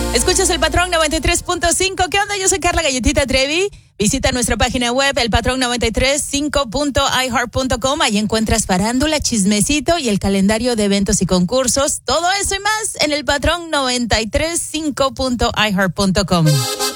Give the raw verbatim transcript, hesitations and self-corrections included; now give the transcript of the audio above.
Escuchas el Patrón noventa y tres punto cinco. ¿Qué onda? Yo soy Carla Galletita Trevi. Visita nuestra página web, el patrón noventa y tres punto cinco punto i heart punto com. Ahí encuentras farándula, chismecito y el calendario de eventos y concursos. Todo eso y más en el Patrón noventa y tres punto cinco punto i heart punto com.